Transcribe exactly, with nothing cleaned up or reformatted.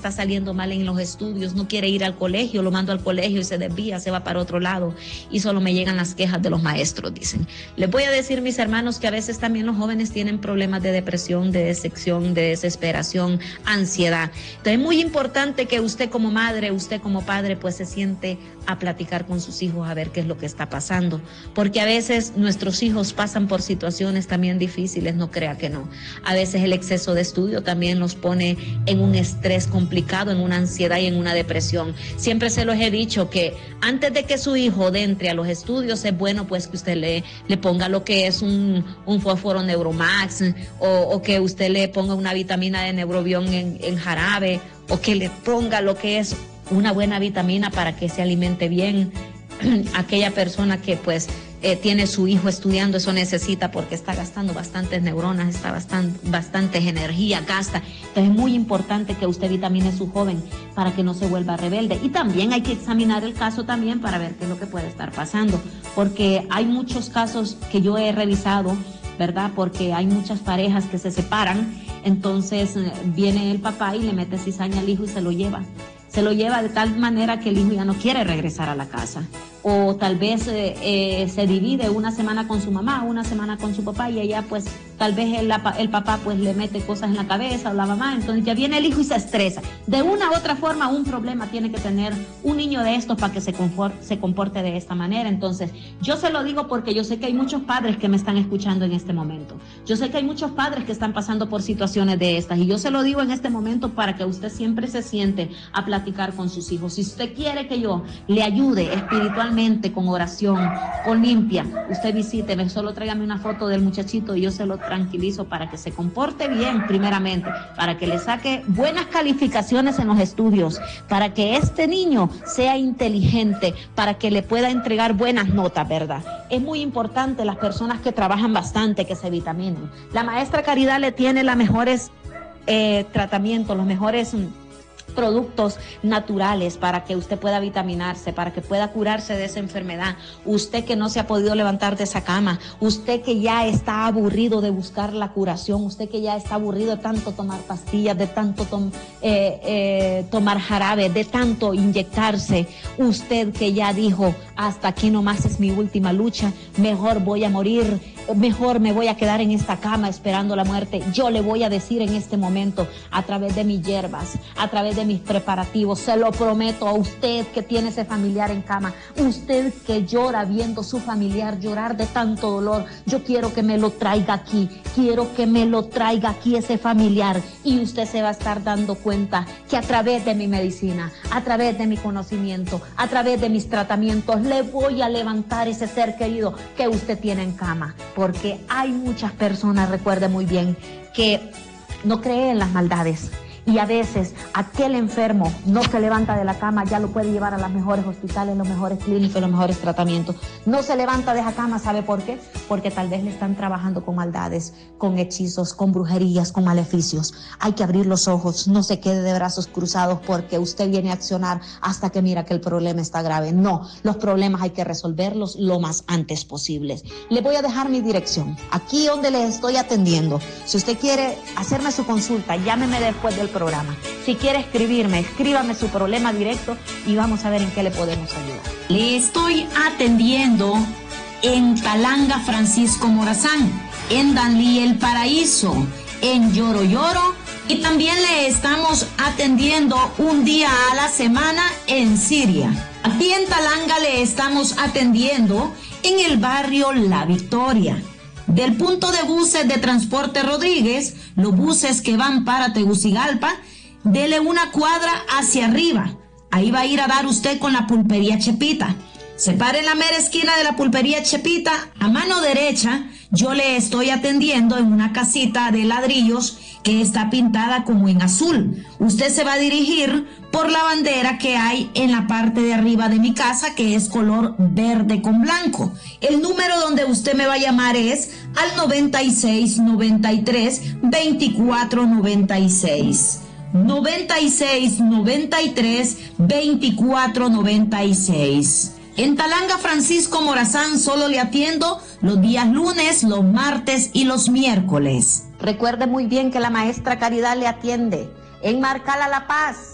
está saliendo mal en los estudios, no quiere ir al colegio, lo mando al colegio y se desvía, se va para otro lado y solo me llegan las quejas de los maestros, dicen. Les voy a decir, mis hermanos, que a veces también los jóvenes tienen problemas de depresión, de decepción, de desesperación, ansiedad. Entonces es muy importante que usted como madre, usted como padre, pues se siente a platicar con sus hijos a ver qué es lo que está pasando, porque a veces nuestros hijos pasan por situaciones también difíciles, no crea que no. A veces el exceso de estudio también los pone en un estrés complicado, en una ansiedad y en una depresión. Siempre se los he dicho que antes de que su hijo entre a los estudios es bueno pues que usted le, le ponga lo que es un, un fósforo Neuromax o, o que usted le ponga una vitamina de Neurobión en, en jarabe o que le ponga lo que es una buena vitamina para que se alimente bien. Aquella persona que pues eh, tiene su hijo estudiando, eso necesita porque está gastando bastantes neuronas, está bastante, bastantes energía, gasta. Entonces es muy importante que usted vitamine a su joven para que no se vuelva rebelde. Y también hay que examinar el caso también para ver qué es lo que puede estar pasando, porque hay muchos casos que yo he revisado, ¿verdad? Porque hay muchas parejas que se separan, entonces eh, viene el papá y le mete cizaña al hijo y se lo lleva. Se lo lleva de tal manera que el hijo ya no quiere regresar a la casa. O tal vez eh, eh, se divide una semana con su mamá, una semana con su papá y ella pues tal vez el, el papá pues le mete cosas en la cabeza o la mamá, entonces ya viene el hijo y se estresa. De una u otra forma un problema tiene que tener un niño de estos para que se, confort, se comporte de esta manera. Entonces yo se lo digo porque yo sé que hay muchos padres que me están escuchando en este momento. Yo sé que hay muchos padres que están pasando por situaciones de estas y yo se lo digo en este momento para que usted siempre se siente a platicar con sus hijos. Si usted quiere que yo le ayude espiritualmente, con oración, con limpia, usted visíteme, solo tráigame una foto del muchachito y yo se lo tranquilizo para que se comporte bien primeramente, para que le saque buenas calificaciones en los estudios, para que este niño sea inteligente, para que le pueda entregar buenas notas, ¿verdad? Es muy importante las personas que trabajan bastante, que se vitaminen. La maestra Caridad le tiene los mejores eh, tratamientos, los mejores productos naturales para que usted pueda vitaminarse, para que pueda curarse de esa enfermedad. Usted que no se ha podido levantar de esa cama, usted que ya está aburrido de buscar la curación, usted que ya está aburrido de tanto tomar pastillas, de tanto tom, eh, eh, tomar jarabe, de tanto inyectarse, usted que ya dijo, hasta aquí nomás es mi última lucha, mejor voy a morir, mejor me voy a quedar en esta cama esperando la muerte. Yo le voy a decir en este momento, a través de mis hierbas, a través de mis preparativos, se lo prometo a usted que tiene ese familiar en cama, usted que llora viendo su familiar llorar de tanto dolor, yo quiero que me lo traiga aquí, quiero que me lo traiga aquí ese familiar y usted se va a estar dando cuenta que a través de mi medicina, a través de mi conocimiento, a través de mis tratamientos, le voy a levantar ese ser querido que usted tiene en cama, porque hay muchas personas, recuerde muy bien, que no creen en las maldades. Y a veces aquel enfermo no se levanta de la cama, ya lo puede llevar a los mejores hospitales, los mejores clínicos, los mejores tratamientos. No se levanta de esa cama, ¿sabe por qué? Porque tal vez le están trabajando con maldades, con hechizos, con brujerías, con maleficios. Hay que abrir los ojos, no se quede de brazos cruzados porque usted viene a accionar hasta que mira que el problema está grave. No, los problemas hay que resolverlos lo más antes posible. Le voy a dejar mi dirección, aquí donde le estoy atendiendo. Si usted quiere hacerme su consulta, llámeme después del programa. Si quiere escribirme, escríbame su problema directo y vamos a ver en qué le podemos ayudar. Le estoy atendiendo en Talanga Francisco Morazán, en Danlí El Paraíso, en Lloro Lloro y también le estamos atendiendo un día a la semana en Siria. Aquí en Talanga le estamos atendiendo en el barrio La Victoria. Del punto de buses de Transporte Rodríguez, los buses que van para Tegucigalpa, dele una cuadra hacia arriba. Ahí va a ir a dar usted con la pulpería Chepita. Se para en la mera esquina de la pulpería Chepita, a mano derecha, yo le estoy atendiendo en una casita de ladrillos que está pintada como en azul. Usted se va a dirigir por la bandera que hay en la parte de arriba de mi casa, que es color verde con blanco. El número donde usted me va a llamar es al noventa y seis, noventa y tres, veinticuatro noventa y seis. noventa y seis, noventa y tres, veinticuatro noventa y seis. En Talanga Francisco Morazán solo le atiendo los días lunes, los martes y los miércoles. Recuerde muy bien que la maestra Caridad le atiende en Marcala La Paz.